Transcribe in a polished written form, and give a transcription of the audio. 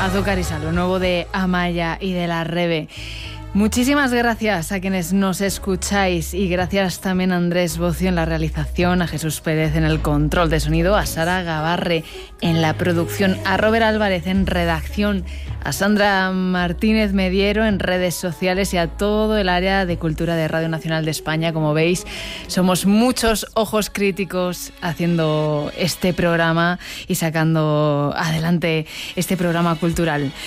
Azúcar y Sal, lo nuevo de Amaya y de La Rebe. Muchísimas gracias a quienes nos escucháis y gracias también a Andrés Bocio en la realización, a Jesús Pérez en el control de sonido, a Sara Gabarre en la producción, a Robert Álvarez en redacción, a Sandra Martínez Mediero en redes sociales y a todo el área de cultura de Radio Nacional de España. Como veis, somos muchos ojos críticos haciendo este programa y sacando adelante este programa cultural.